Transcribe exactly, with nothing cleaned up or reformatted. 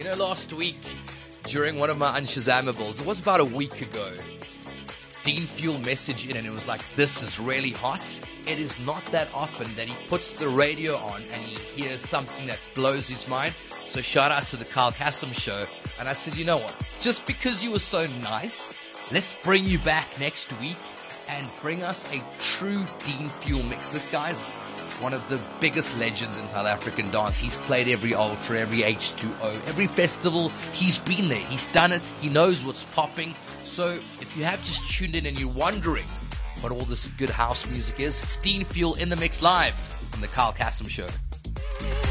You know, last week, during one of my Unshazamables, it was about a week ago, Dean Fuel messaged in and it was like, this is really hot. It is not that often that he puts the radio on and he hears something that blows his mind. So shout out to the Carl Kassem show. And I said, you know what? Just because you were so nice, let's bring you back next week and bring us a true Dean Fuel mix. This guy's one of the biggest legends in South African dance. He's played every Ultra, every H two O, every festival. He's been there. He's done it. He knows what's popping. So if you have just tuned in and you're wondering what all this good house music is, it's Dean Fuel in the mix live on the Carl Kassem show.